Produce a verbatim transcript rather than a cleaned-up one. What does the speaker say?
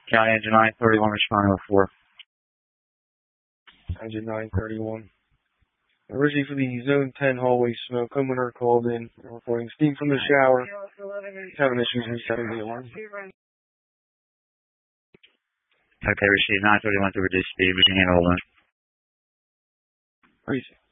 County Engine nine thirty-one responding with four. Engine nine thirty-one. Originally for the Zone ten hallway smoke, homeowner called in, reporting steam from the shower, having issues resetting the alarm. Okay, received nine thirty-one to reduce speed, we can handle that. Appreciate it.